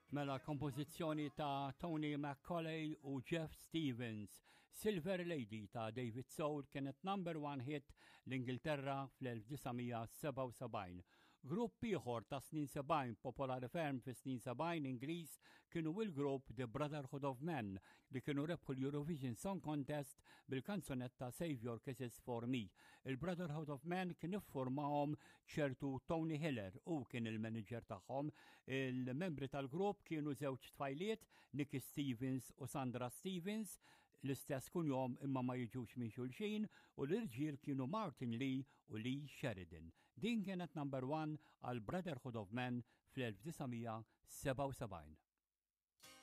Mela kompożizzjoni ta' Tony McCauley u Jeff Stevens. Silver Lady ta' David Soul kienet #1 hit l-Ingilterra fl-1977. Grupp ieħor ta' snin 70 popolari ferm fi snin 70 Ingliż kienu il-grupp The Brotherhood of Men li kienu rebħu l-Eurovision Song Contest bil-kanzunetta Save Your Kisses for Me. Il-Brotherhood of Men kien iffurmahom ċertu Tony Hiller u kien il-manager tagħhom. Il-membri tal-grupp kienu żewġ tfajliet, Nicky Stevens u Sandra Stevens, l-istess kunjom imma ma jiġux minn xulxin, u l-irġiel kienu Martin Lee u Lee Sheridan. Din kienet #1 għal Brotherhood of Men fl-1977.